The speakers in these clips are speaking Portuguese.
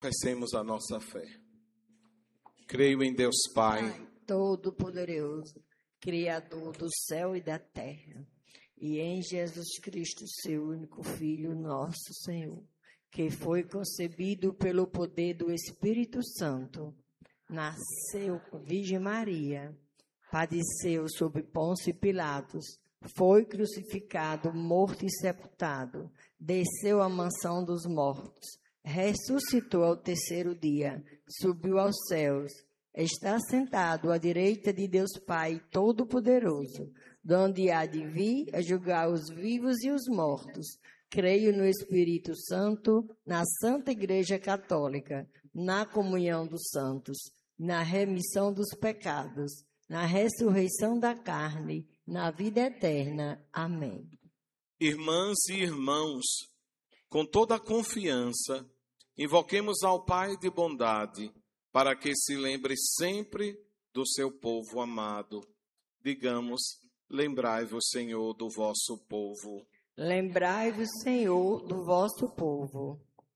Confessemos a nossa fé. Creio em Deus Pai, Todo-Poderoso, Criador do céu e da terra, e em Jesus Cristo, seu único Filho, nosso Senhor, que foi concebido pelo poder do Espírito Santo, nasceu com Virgem Maria, padeceu sob Pôncio Pilatos, foi crucificado, morto e sepultado, desceu à mansão dos mortos, ressuscitou ao terceiro dia, subiu aos céus, está sentado à direita de Deus Pai Todo-Poderoso, de onde há de vir a julgar os vivos e os mortos. Creio no Espírito Santo, na Santa Igreja Católica, na comunhão dos santos, na remissão dos pecados, na ressurreição da carne, na vida eterna. Amém. irmãs e irmãos, com toda a confiança, invoquemos ao Pai de bondade, para que se lembre sempre do seu povo amado. Digamos, lembrai-vos, Senhor, do vosso povo. Lembrai-vos, Senhor, do vosso povo.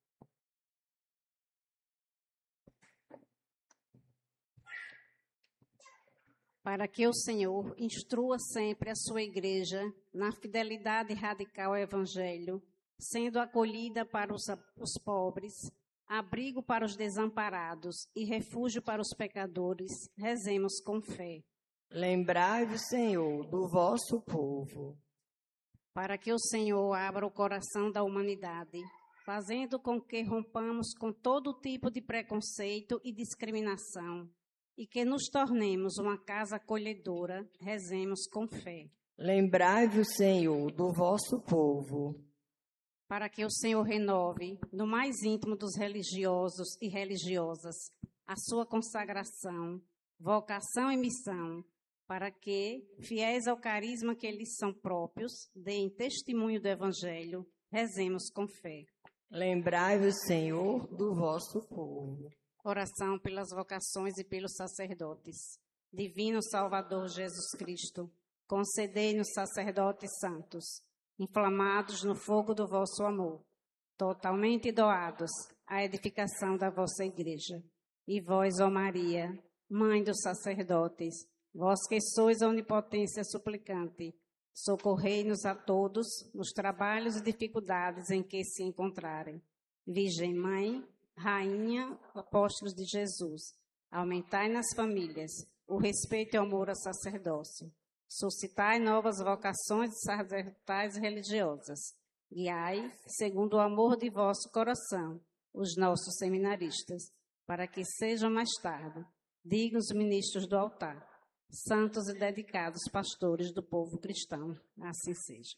Para que o Senhor instrua sempre a sua igreja na fidelidade radical ao Evangelho, sendo acolhida para os pobres, abrigo para os desamparados e refúgio para os pecadores, rezemos com fé. Lembrai-vos, Senhor, do vosso povo. Para que o Senhor abra o coração da humanidade, fazendo com que rompamos com todo tipo de preconceito e discriminação, e que nos tornemos uma casa acolhedora, rezemos com fé. Lembrai-vos, Senhor, do vosso povo. Para que o Senhor renove, no mais íntimo dos religiosos e religiosas, a sua consagração, vocação e missão, para que, fiéis ao carisma que eles são próprios, deem testemunho do Evangelho, rezemos com fé. Lembrai-vos, Senhor, do vosso povo. Oração pelas vocações e pelos sacerdotes. Divino Salvador Jesus Cristo, concedei-nos sacerdotes santos, inflamados no fogo do vosso amor, totalmente doados à edificação da vossa igreja. E vós, ó Maria, Mãe dos sacerdotes, vós que sois a onipotência suplicante, socorrei-nos a todos nos trabalhos e dificuldades em que se encontrarem. Virgem Mãe, Rainha, Apóstolos de Jesus, aumentai nas famílias o respeito e o amor ao sacerdócio. Suscitai novas vocações sacerdotais e religiosas. Guiai, segundo o amor de vosso coração, os nossos seminaristas, para que sejam mais tarde dignos ministros do altar, santos e dedicados pastores do povo cristão. Assim seja.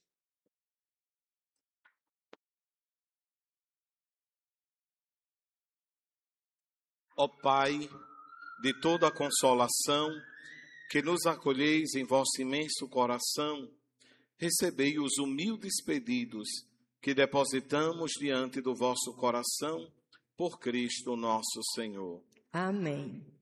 Ó Pai de toda a consolação, que nos acolheis em vosso imenso coração, recebei os humildes pedidos que depositamos diante do vosso coração, por Cristo nosso Senhor. Amém.